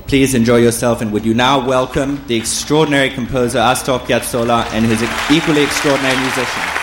please enjoy yourself, and would you now welcome the extraordinary composer Astor Piazzolla and his equally extraordinary musicians.